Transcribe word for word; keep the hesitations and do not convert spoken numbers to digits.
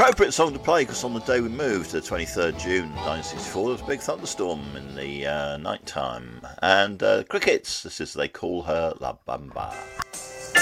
appropriate song to play because on the day we moved, the twenty-third of June nineteen sixty-four, there was a big thunderstorm in the uh, night time. And uh, Crickets, this is They Call Her La Bamba.